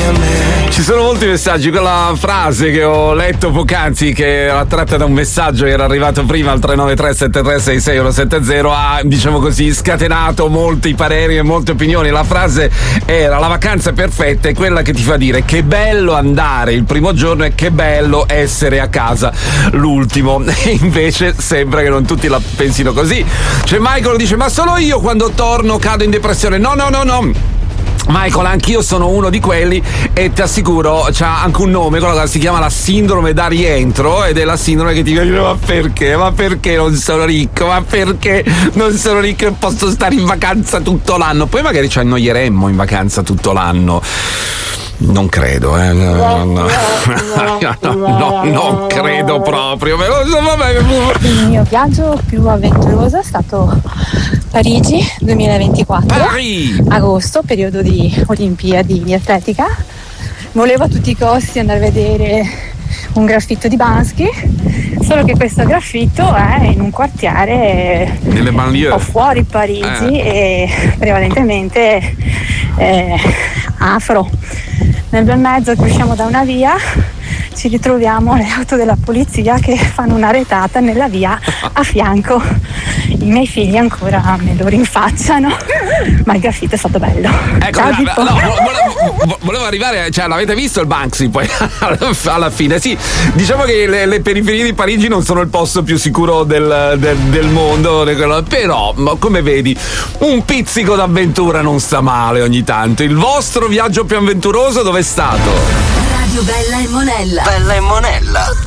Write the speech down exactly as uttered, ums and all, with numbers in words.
Ci sono molti messaggi, quella frase che ho letto poc'anzi, che era tratta da un messaggio che era arrivato prima al tre nove tre sette tre sei sei uno sette zero, ha, diciamo così, scatenato molti pareri e molte opinioni. La frase era: la vacanza perfetta è quella che ti fa dire che bello andare il primo giorno e che bello essere a casa l'ultimo. E invece sembra che non tutti la pensino così. C'è Michael che dice: ma solo io quando torno cado in depressione. No, no, no, no. Michael, anch'io sono uno di quelli e ti assicuro c'ha anche un nome, quello che si chiama la sindrome da rientro, ed è la sindrome che ti dice: ma perché? Ma perché non sono ricco? Ma perché non sono ricco e posso stare in vacanza tutto l'anno? Poi magari ci annoieremmo in vacanza tutto l'anno. Non credo, eh. No, no, no, no, non credo proprio. Il mio viaggio più avventuroso è stato Parigi duemilaventiquattro. Paris! Agosto, periodo di Olimpiadi di atletica. Volevo a tutti i costi andare a vedere un graffito di Bansky, solo che questo graffito è in un quartiere nelle banlieue, un po' fuori Parigi, eh. e prevalentemente eh, afro. Nel bel mezzo che usciamo da una via ci ritroviamo le auto della polizia che fanno una retata nella via a fianco. I miei figli ancora me lo rinfacciano, ma il graffito è stato bello. Ecco, Ciao, no, no, volevo, volevo arrivare, cioè l'avete visto il Banksy poi alla fine? Sì, diciamo che le, le periferie di Parigi non sono il posto più sicuro del, del, del mondo, però come vedi un pizzico d'avventura non sta male ogni tanto. Il vostro viaggio più avventuroso dove è stato? Radio Bella e Monella. Bella e Monella.